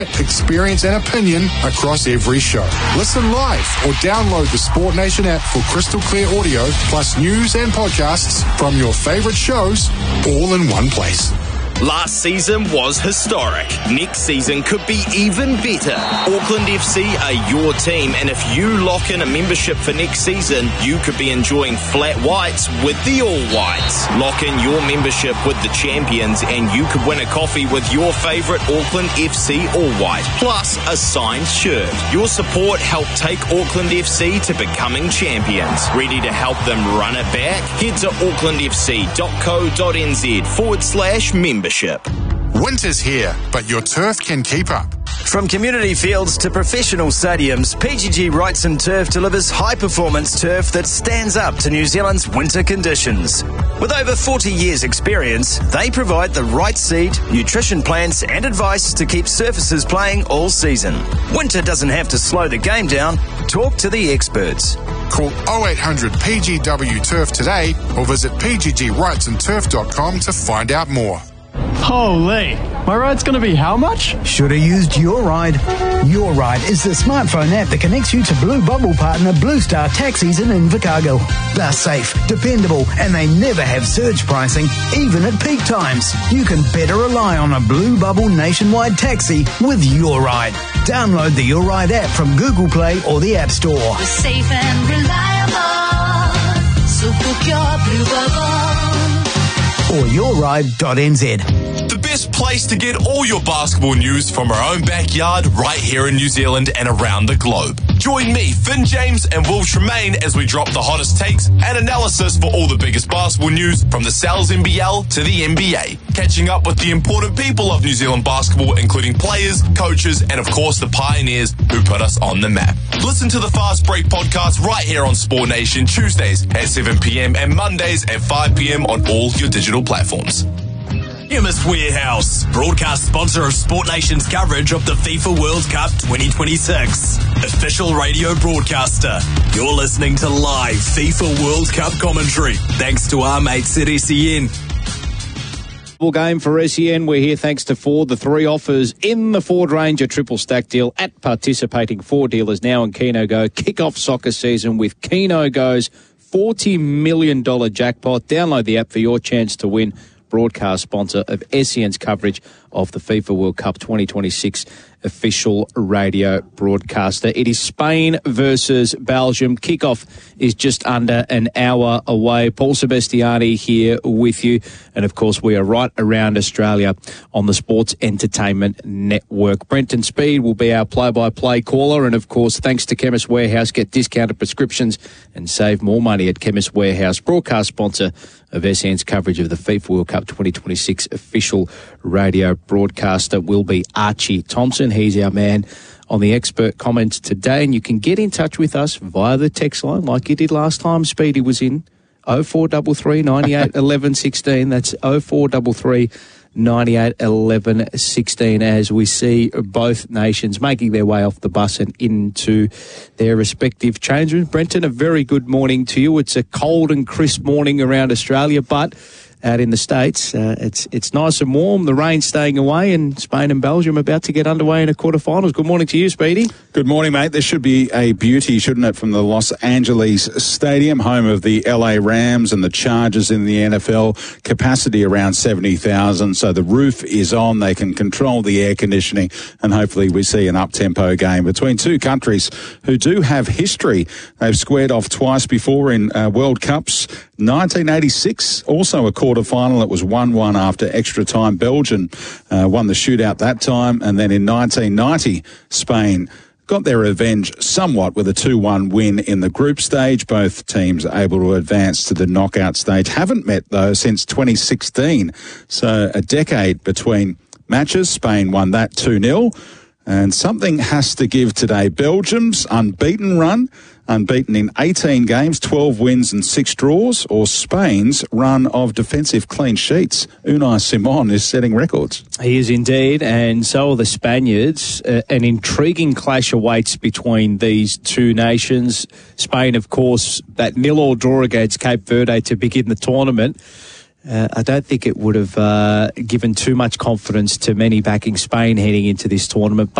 experience and opinion across every show. Listen live or download the Sport Nation app for crystal clear audio plus news and podcasts from your favourite shows all in one place. Last season was historic. Next season could be even better. Auckland FC are your team, and if you lock in a membership for next season, you could be enjoying flat whites with the All Whites. Lock in your membership with the champions, and you could win a coffee with your favourite Auckland FC All White, plus a signed shirt. Your support helped take Auckland FC to becoming champions. Ready to help them run it back? Head to aucklandfc.co.nz/membership. Winter's here, but your turf can keep up. From community fields to professional stadiums, PGG Wrightson Turf delivers high-performance turf that stands up to New Zealand's winter conditions. With over 40 years' experience, they provide the right seed, nutrition plans and advice to keep surfaces playing all season. Winter doesn't have to slow the game down. Talk to the experts. Call 0800 PGW Turf today or visit pggwrightsonturf.com to find out more. Holy, my ride's going to be how much? Should have used Your Ride. Your Ride is the smartphone app that connects you to Blue Bubble partner Blue Star Taxis in Invercargill. They're safe, dependable, and they never have surge pricing, even at peak times. You can better rely on a Blue Bubble nationwide taxi with Your Ride. Download the Your Ride app from Google Play or the App Store. We're safe and reliable, so book your Blue Bubble. Or yourride.nz. The best place to get all your basketball news from our own backyard right here in New Zealand and around the globe. Join me, Finn James and Will Tremaine as we drop the hottest takes and analysis for all the biggest basketball news from the Sal's NBL to the NBA. Catching up with the important people of New Zealand basketball, including players, coaches, and of course the pioneers who put us on the map. Listen to the Fast Break podcast right here on Sport Nation Tuesdays at 7 p.m. and Mondays at 5 p.m. on all your digital platforms. Chemist Warehouse, broadcast sponsor of Sport Nation's coverage of the FIFA World Cup 2026. Official radio broadcaster. You're listening to live FIFA World Cup commentary. Thanks to our mates at SEN. Game for SEN. We're here thanks to Ford. The three offers in the Ford Ranger triple stack deal at participating Ford dealers now in Keno Go. Kick off soccer season with Keno Go's $40 million jackpot. Download the app for your chance to win. Broadcast sponsor of SEN's coverage of the FIFA World Cup 2026 official radio broadcaster. It is Spain versus Belgium. Kickoff is just under an hour away. Paul Sebastiani here with you. And, of course, we are right around Australia on the Sports Entertainment Network. Brenton Speed will be our play-by-play caller. And, of course, thanks to Chemist Warehouse, get discounted prescriptions and save more money at Chemist Warehouse. Broadcast sponsor of SN's coverage of the FIFA World Cup 2026 official radio broadcaster will be Archie Thompson. He's our man on the expert comments today, and you can get in touch with us via the text line like you did last time Speedy was in, 0433 98 11 16. That's 0433 98 11 16, as we see both nations making their way off the bus and into their respective change rooms. Brenton, a very good morning to you. It's a cold and crisp morning around Australia, but out in the States, it's nice and warm. The rain's staying away, and Spain and Belgium about to get underway in a quarterfinals. Good morning to you, Speedy. Good morning, mate. This should be a beauty, shouldn't it, from the Los Angeles Stadium, home of the LA Rams and the Chargers in the NFL. Capacity around 70,000, so the roof is on. They can control the air conditioning, and hopefully we see an up-tempo game between two countries who do have history. They've squared off twice before in World Cups. 1986, also a quarter-final. It was 1-1 after extra time. Belgium won the shootout that time, and then in 1990, Spain got their revenge somewhat with a 2-1 win in the group stage. Both teams able to advance to the knockout stage. Haven't met, though, since 2016. So a decade between matches. Spain won that 2-0. And something has to give today. Belgium's unbeaten run, unbeaten in 18 games, 12 wins and 6 draws, or Spain's run of defensive clean sheets. Unai Simon is setting records. He is indeed, and so are the Spaniards. An intriguing clash awaits between these two nations. Spain, of course, that 0-0 draw against Cape Verde to begin the tournament. I don't think it would have given too much confidence to many backing Spain heading into this tournament.